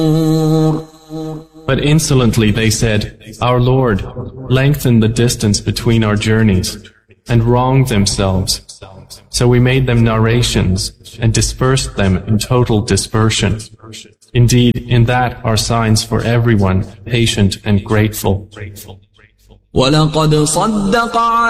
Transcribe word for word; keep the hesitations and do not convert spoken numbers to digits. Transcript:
But insolently they said, Our Lord, lengthen the distance between our journeys, and wronged themselves. So we made them narrations, and dispersed them in total dispersion. Indeed, in that are signs for everyone patient and grateful. وَلَقَدْ صَدَّقَ